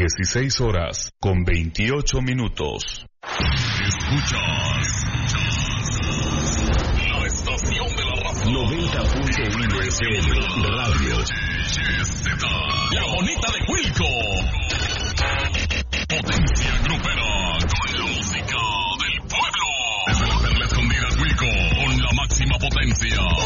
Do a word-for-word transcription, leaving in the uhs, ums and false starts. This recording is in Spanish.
dieciséis horas con veintiocho minutos. Escuchas la estación de la razón. noventa punto uno F M Radio. La bonita de Wilco. Potencia grupera con la música del pueblo. Desde la Perla Escondida, Wilco, con la máxima potencia.